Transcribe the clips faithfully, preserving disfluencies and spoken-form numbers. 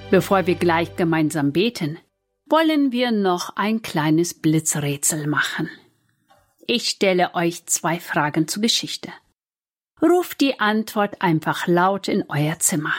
Bevor wir gleich gemeinsam beten, wollen wir noch ein kleines Blitzrätsel machen. Ich stelle euch zwei Fragen zur Geschichte. Ruft die Antwort einfach laut in euer Zimmer.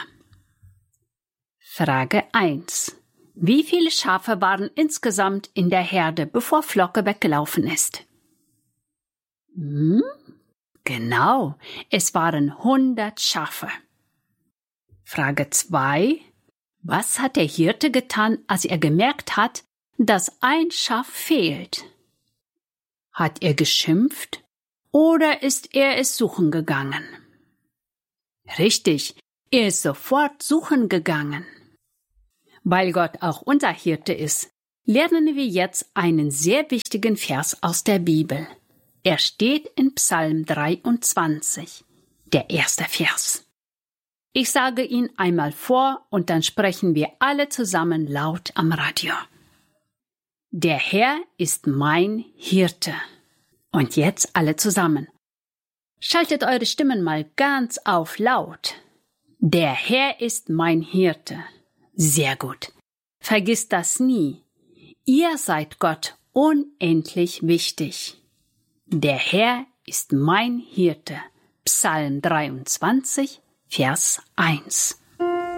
Frage eins. Wie viele Schafe waren insgesamt in der Herde, bevor Flocke weggelaufen ist? Hm? Genau, es waren hundert Schafe. Frage zwei. Was hat der Hirte getan, als er gemerkt hat, dass ein Schaf fehlt? Hat er geschimpft oder ist er es suchen gegangen? Richtig, er ist sofort suchen gegangen. Weil Gott auch unser Hirte ist, lernen wir jetzt einen sehr wichtigen Vers aus der Bibel. Er steht in Psalm dreiundzwanzig, der erste Vers. Ich sage ihn einmal vor und dann sprechen wir alle zusammen laut am Radio. Der Herr ist mein Hirte. Und jetzt alle zusammen. Schaltet eure Stimmen mal ganz auf laut. Der Herr ist mein Hirte. Sehr gut. Vergisst das nie. Ihr seid Gott unendlich wichtig. Der Herr ist mein Hirte. Psalm dreiundzwanzig, Vers eins.